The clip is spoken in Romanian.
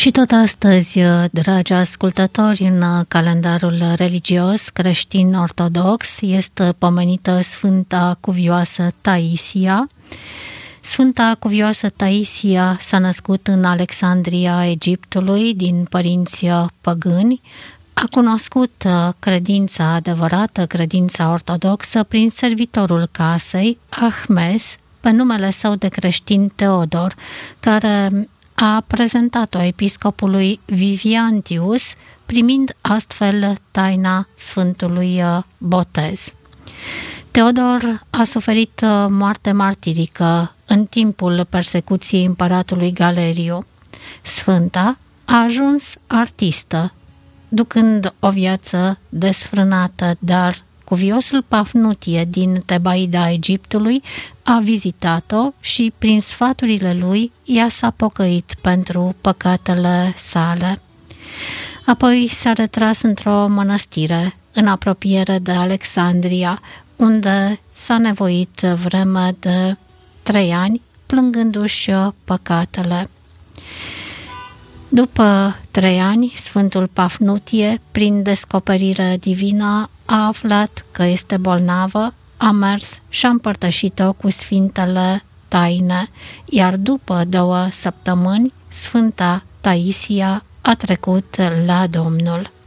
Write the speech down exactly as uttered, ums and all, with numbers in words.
Și tot astăzi, dragi ascultători, în calendarul religios creștin-ortodox este pomenită Sfânta Cuvioasă Taisia. Sfânta Cuvioasă Taisia s-a născut în Alexandria Egiptului din părinți păgâni. A cunoscut credința adevărată, credința ortodoxă, prin servitorul casei, Ahmes, pe numele său de creștin Teodor, care a prezentat-o episcopului Viviantius, primind astfel taina Sfântului Botez. Teodor a suferit moarte martirică în timpul persecuției împăratului Galeriu. Sfânta a ajuns artistă, ducând o viață desfrânată, dar cuviosul Pafnutie din Tebaida Egiptului a vizitat-o și, prin sfaturile lui, ea s-a pocăit pentru păcatele sale. Apoi s-a retras într-o mănăstire în apropiere de Alexandria, unde s-a nevoit vreme de trei ani, plângându-și păcatele. După trei ani, Sfântul Pafnutie, prin descoperire divină, a aflat că este bolnavă, a mers și a împărtășit-o cu Sfintele Taine, iar după două săptămâni, Sfânta Taisia a trecut la Domnul.